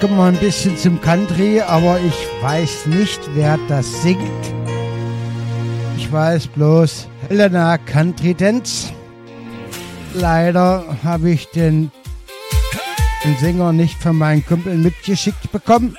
Kommen wir ein bisschen zum Country, aber ich weiß nicht, wer das singt. Ich weiß bloß Helena Country Dance. Leider habe ich den Sänger nicht von meinen Kumpeln mitgeschickt bekommen.